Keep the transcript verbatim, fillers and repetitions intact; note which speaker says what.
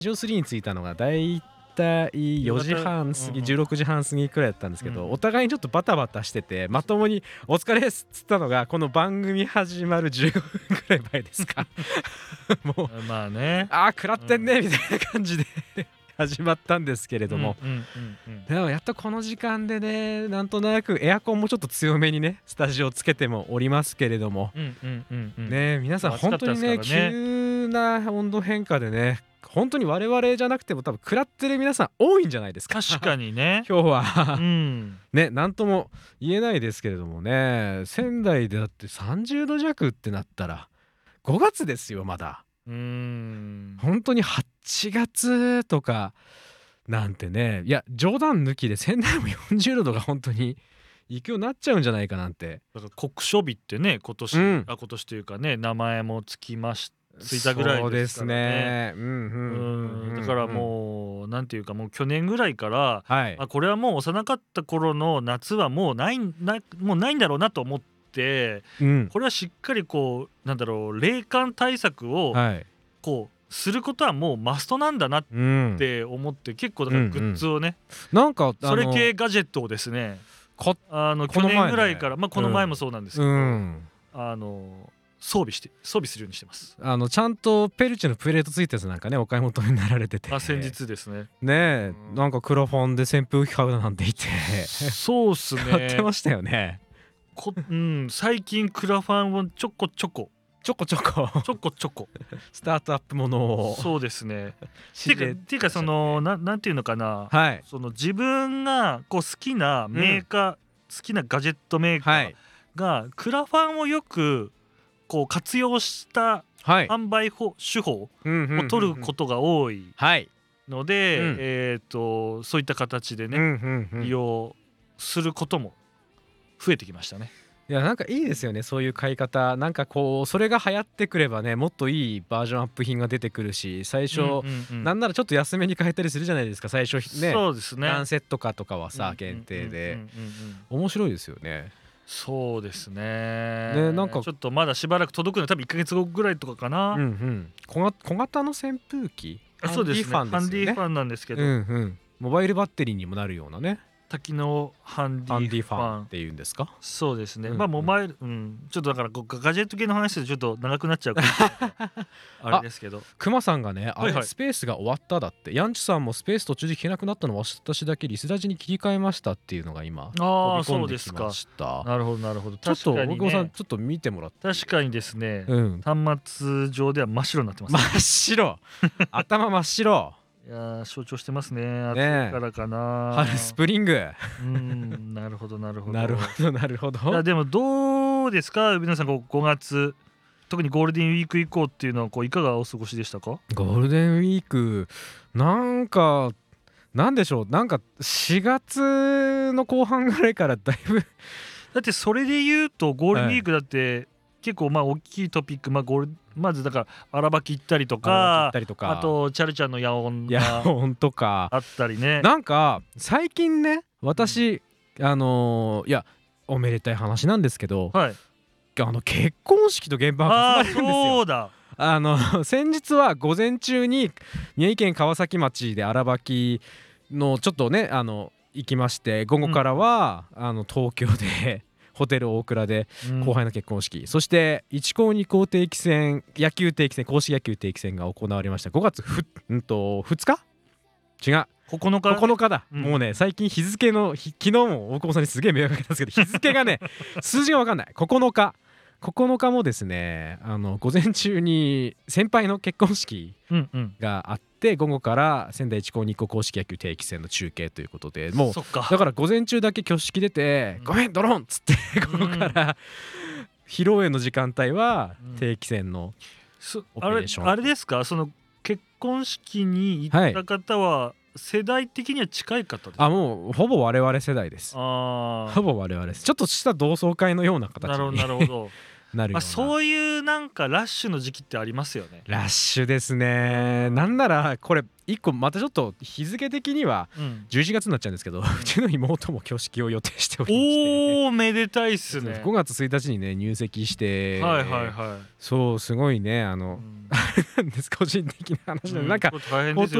Speaker 1: ジオスリーに着いたのがだいたいよじはん過ぎ、じゅうろくじはん過ぎくらいだったんですけど、お互いにちょっとバタバタしてて、まともにお疲れですっつったのがこの番組始まるじゅうごふんくらい前ですかもう
Speaker 2: まあね、
Speaker 1: ああ食らってんねみたいな感じで始まったんですけれども、でもやっとこの時間でね、なんとなくエアコンもちょっと強めにねスタジオつけてもおりますけれども、ね皆さん本当にね急な温度変化でね、本当に我々じゃなくても多分食らってる皆さん多いんじゃないですか。
Speaker 2: 確かにね
Speaker 1: 今日は、
Speaker 2: うん、
Speaker 1: ね何とも言えないですけれどもね、仙台でだってさんじゅうど弱ってなったらごがつですよまだ。
Speaker 2: うーん
Speaker 1: 本当にはちがつとかなんてね、いや冗談抜きで仙台もよんじゅうどとか本当に行くようになっちゃうんじゃないかなんて。
Speaker 2: だから酷暑日ってね今年、うん、あ今年というかね名前もつきましたついたぐらいですからね。だからもうなんていうかもう去年ぐらいから、はい、あこれはもう幼かった頃の夏はもうないなもうないんだろうなと思って、うん、これはしっかりこうなんだろう冷感対策をこうすることはもうマストなんだなって思って、うん、結構だからグッズをね、うんうん、なんかそれ系ガジェットをですねあの去年ぐらいから、まあ、この前もそうなんですけど、うん、あの装備して装備するようにしてます。
Speaker 1: あのちゃんとペルチェのプレートついたやつなんかねお買い求めになられてて、
Speaker 2: あ先日ですね
Speaker 1: ねえ、うん、なんかクラファンで扇風機買うなんて言って
Speaker 2: そうっすね
Speaker 1: 買ってましたよね
Speaker 2: こ、うん、最近クラファンをちょこちょこ
Speaker 1: ちょこちょこ
Speaker 2: ちょこちょこ
Speaker 1: スタートアップものを
Speaker 2: そうですねていうかていうかその な, なんていうのかな、はい、その自分がこう好きなメーカー、うん、好きなガジェットメーカーがクラファンをよくこう活用した販売法、手法を取ることが多いので、うん、えーとそういった形でね、うんうんうん、利用することも増えてきましたね。
Speaker 1: いやなんかいいですよねそういう買い方。なんかこうそれが流行ってくればねもっといいバージョンアップ品が出てくるし、最初、うんうんうん、なんならちょっと安めに買えたりするじゃないですか最初ね。
Speaker 2: そうですね
Speaker 1: 何セットかとかはさ限定で面白いですよね。
Speaker 2: そうですね。でなんかちょっとまだしばらく届くのは多分いっかげつごぐらいとかかな。
Speaker 1: うんうん、小, 小型の扇風機
Speaker 2: ハンディファンですよね。ハンディファンなんですけど、うんうん、
Speaker 1: モバイルバッテリーにもなるようなね
Speaker 2: 多機能ハンディファン
Speaker 1: っていうんですか。
Speaker 2: そうですね、うんうん、まあモバイル、うん、ちょっとだからガジェット系の話でちょっと長くなっちゃうからあれですけど
Speaker 1: クマさんがねあれ、はいはい、スペースが終わっただって。ヤンチュさんもスペース途中で聞けなくなったのは私だけリスラジに切り替えましたっていうのが今
Speaker 2: ああそうですか。なるほどなるほど。
Speaker 1: ちょっと大久保さんちょっと見てもらって。
Speaker 2: 確かにですね、うん、端末上では真っ白になってます、ね、
Speaker 1: 真っ白頭真っ白
Speaker 2: いや象徴してますね。暑いからかな、
Speaker 1: 春スプリング
Speaker 2: うんなるほどなるほど
Speaker 1: なるほどなるほど。
Speaker 2: いやでもどうですか皆さんこうごがつ特にゴールデンウィーク以降っていうのはこういかがお過ごしでしたか。
Speaker 1: ゴールデンウィークなんかなんでしょう、なんかしがつの後半ぐらいからだいぶ
Speaker 2: だってそれで言うとゴールデンウィークだって、はい、結構まあ大きいトピック、まあ、ゴールまずだから荒ばき行ったりとか、あとチャルちゃんの野音
Speaker 1: がとか
Speaker 2: あったりね。
Speaker 1: なんか最近ね私、うん、あのー、いやおめでたい話なんですけど、はい、あの結婚式と現場が重なるんですよ。
Speaker 2: そうだ
Speaker 1: あの先日は午前中に宮城県川崎町で荒ばきのちょっとねあの行きまして、午後からは、うん、あの東京でホテル大倉で後輩の結婚式、うん、そしていち校に校定期戦野球定期戦公式野球定期戦が行われました。ごがつふ、うんとふつか違う
Speaker 2: ここのか
Speaker 1: ここのかだ、うん、もうね最近日付の昨日も大久保さんにすげえ迷惑かけたんですけど日付がね数字が分かんない。ここのかここのかもですねあの午前中に先輩の結婚式があって、うんうん、午後から仙台一高二高公式野球定期戦の中継ということで、もうだから午前中だけ挙式出て、うん、ごめんドローンっつって午後から披露宴の時間帯は定期戦のオペレーション、
Speaker 2: うん、あれ、あれですかその結婚式に行った方は世代的には近い方ですか。
Speaker 1: あもうほぼ我々世代です。あほぼ我々です。ちょっとした同窓会のような形に
Speaker 2: なるほどなるほど
Speaker 1: なるような、
Speaker 2: まあ、そういうなんかラッシュの時期ってありますよね。
Speaker 1: ラッシュですね。なんならこれいっこまたちょっと日付的にはじゅういちがつになっちゃうんですけど、うん、うちの妹も挙式を予定しておりまして、
Speaker 2: おーめでたいっすね。
Speaker 1: ごがつついたちにね入籍して、
Speaker 2: はいはいはい、
Speaker 1: そうすごいねあの、うん、なんです個人的な話で、うん、なんか大変ですよ